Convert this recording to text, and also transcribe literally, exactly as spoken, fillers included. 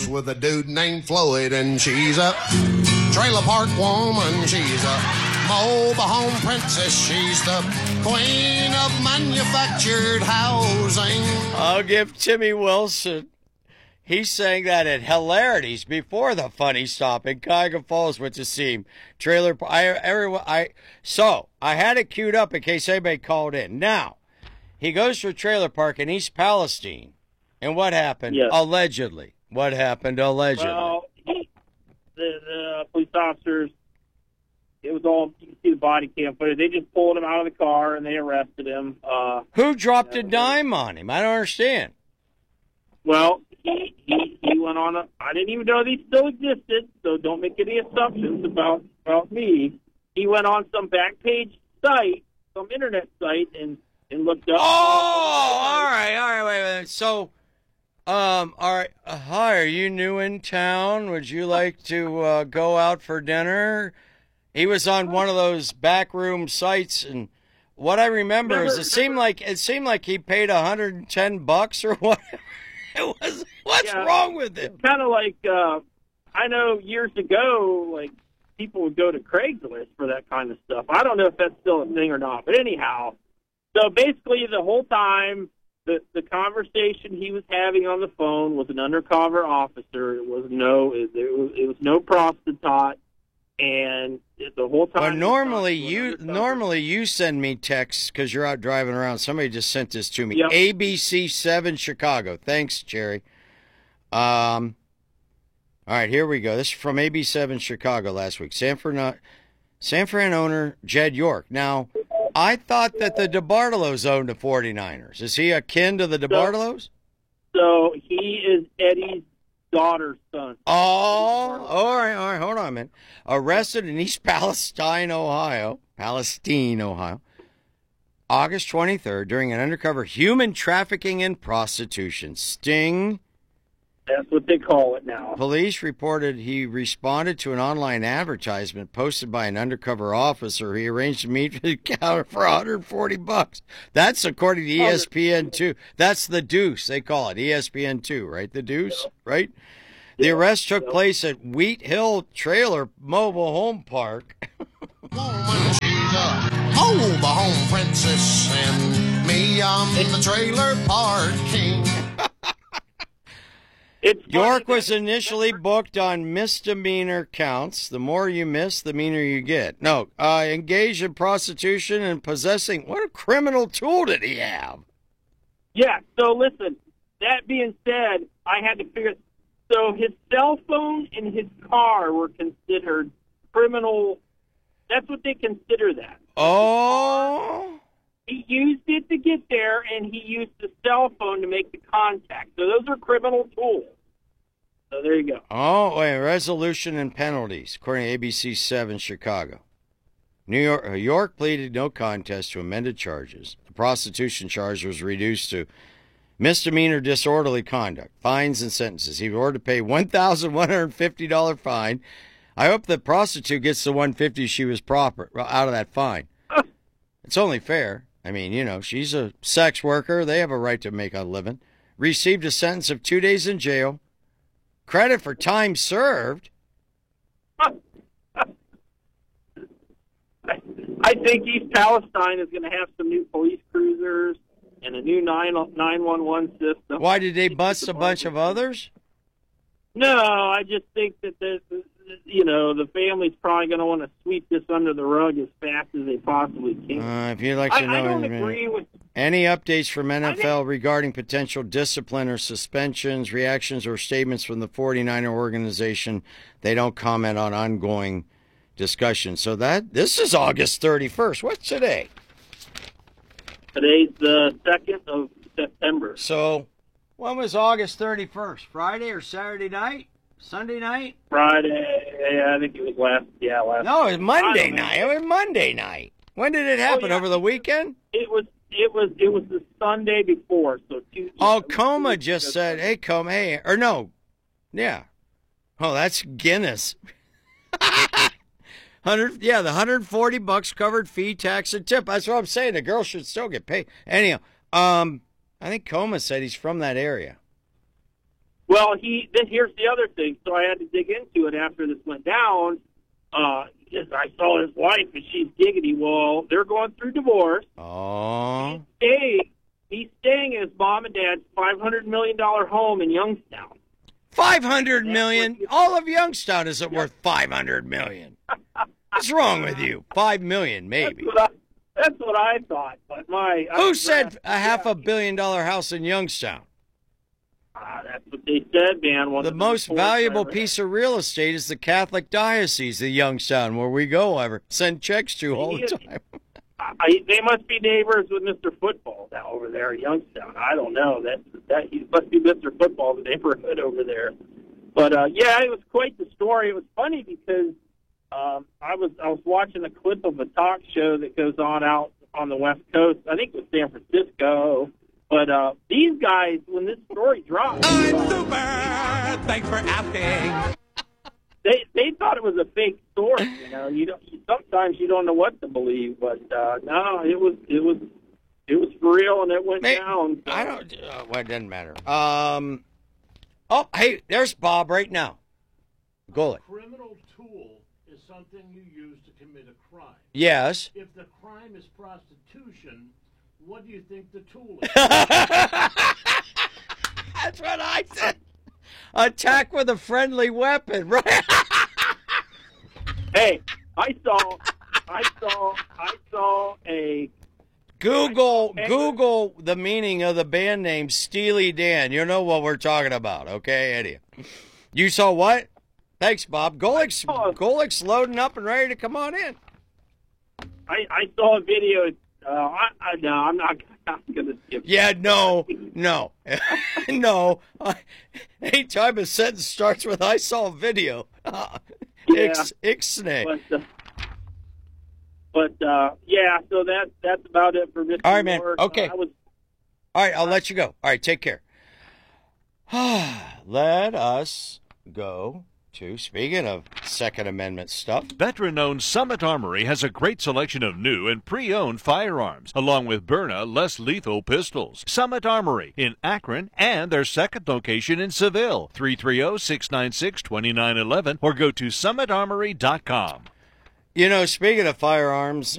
with a dude named Floyd, and she's a trailer park woman. She's a mobile home princess. She's the queen of manufactured housing. I'll give Timmy Wilson. He sang that at Hilarities before the Funny Stop in Cuyahoga Falls went to see him. Trailer, I, everyone, I, so I had it queued up in case anybody called in. Now, he goes to a trailer park in East Palestine. And what happened? Yes. Allegedly. What happened allegedly? Well, he, the, the police officers, it was all, you can see the body cam footage. They just pulled him out of the car and they arrested him. Uh, Who dropped you a know, dime on him? I don't understand. Well, he, he, he went on a, I didn't even know these still existed, so don't make any assumptions about, about me. He went on some back page site, some internet site, and, and looked up. Oh, all right, all right, wait a minute. So, um, all right, uh, hi, are you new in town? Would you like to uh, go out for dinner? He was on one of those backroom sites, and what I remember Remember, is it seemed like it seemed like he paid a hundred and ten bucks or what. It was, what's Yeah. wrong with him? Kind of like, uh, I know years ago, like, people would go to Craigslist for that kind of stuff. I don't know if that's still a thing or not, but anyhow. So basically the whole time, the, the conversation he was having on the phone was an undercover officer. It was no, it, it was, it was no prostitute. And the whole time. Well, normally you undercover. normally you send me texts because you're out driving around. Somebody just sent this to me. Yep. A B C seven Chicago. Thanks, Jerry. Um. All right, here we go. This is from A B seven Chicago last week. San Fran, San Fran owner Jed York. Now, I thought that the DeBartolos owned the forty-niners. Is he akin to the DeBartolos? So he is Eddie's daughter's son. Oh, all right, all right. Hold on a minute. Arrested in East Palestine, Ohio, Palestine, Ohio, August twenty-third during an undercover human trafficking and prostitution sting. That's what they call it now. Police reported he responded to an online advertisement posted by an undercover officer. He arranged to meet with the counter for one hundred forty bucks. That's according to E S P N two. That's the Deuce, they call it. E S P N two, right? The Deuce, Yep. right? The Yep. arrest took Yep. place at Wheat Hill Trailer Mobile Home Park. Woman, she's a mobile home princess, and me, I'm the trailer park king. It's funny York that- was initially booked on misdemeanor counts. The more you miss, the meaner you get. No, uh, engaged in prostitution and possessing. What a criminal tool did he have? Yeah, so listen, that being said, I had to figure, so his cell phone and his car were considered criminal, that's what they consider that. Oh, He used it to get there, and he used the cell phone to make the contact. So those are criminal tools. So there you go. oh, wait, resolution and penalties, according to A B C seven Chicago. New York, uh, York pleaded no contest to amended charges. The prostitution charge was reduced to misdemeanor disorderly conduct, fines and sentences. He was ordered to pay one thousand one hundred fifty dollars fine. I hope the prostitute gets the one hundred fifty dollars she was proper out of that fine. It's only fair. I mean, you know, she's a sex worker. They have a right to make a living. Received a sentence of two days in jail. Credit for time served. I think East Palestine is going to have some new police cruisers and a new nine one one system. Why did they bust a bunch of others? No, I just think that this, you know, the family's probably going to want to sweep this under the rug as fast as they possibly can. Uh, if you'd like to I, know I don't in a minute. agree with. Any updates from N F L regarding potential discipline or suspensions, reactions, or statements from the forty-niner organization? They don't comment on ongoing discussion. So that this is August thirty-first. What's today? Today's the second of September. So when was August thirty-first? Friday or Saturday night? Sunday night? Friday. Yeah, I think it was last. Yeah, last. No, it was Monday I don't know. night. It was Monday night. When did it happen? yeah. Over the weekend? It was. It was. It was the Sunday before. So two. Oh, Coma just said, hey, Coma, hey, or no. Yeah. Oh, that's Guinness. Hundred, yeah, the hundred forty bucks covered fee, tax, and tip. That's what I'm saying. The girl should still get paid. Anyhow, um, I think Coma said he's from that area. Well, he. Then here's the other thing. So I had to dig into it after this went down. Uh, because I saw his wife, and she's giggity. Well, they're going through divorce. Oh. He's staying, he's staying in his mom and dad's five hundred million dollar home in Youngstown. Five hundred million. All of Youngstown isn't worth five hundred million. What's wrong with you? Five million, maybe. That's what I, that's what I thought. But my who said a half a billion dollar house in Youngstown? Uh, that's what they said, man. One the most valuable piece of real estate is the Catholic Diocese of Youngstown, where we go ever send checks to all the time. I, they must be neighbors with Mister Football now over there in Youngstown. I don't know. That that he must be Mister Football, the neighborhood over there. But uh, yeah, it was quite the story. It was funny because um, I was I was watching a clip of a talk show that goes on out on the West Coast. I think it was San Francisco. But uh, these guys, when this story dropped, I'm super. Thanks for asking. They they thought it was a fake story. You know, you don't. Sometimes you don't know what to believe, but uh, no, it was it was it was for real, and it went May, down. So. I don't. Uh, well, it doesn't matter. Um. Oh, hey, there's Bob right now. Go it. A criminal tool is something you use to commit a crime. Yes. If the crime is prostitution, what do you think the tool is? That's what I said. Attack with a friendly weapon, right? Hey, I saw, I saw, I saw a Google Google the meaning of the band name Steely Dan. You know what we're talking about, okay, Eddie? You saw what? Thanks, Bob. Golik's, Golik's loading up and ready to come on in. I, I saw a video. Uh, I, I, no, I'm not, not going to skip. Yeah, no, no, no. Uh, anytime a sentence starts with "I saw a video," uh, yeah, ix, ixnay. But, uh, but uh, yeah, so that that's about it for Mister All right, man. York. Okay. Uh, I was, All right, I'll let you go. All right, take care. Let us go to, speaking of Second Amendment stuff. Veteran-owned Summit Armory has a great selection of new and pre-owned firearms, along with Byrna less lethal pistols. Summit Armory in Akron and their second location in Seville, three three zero, six nine six, two nine one one, or go to summit armory dot com. You know, speaking of firearms,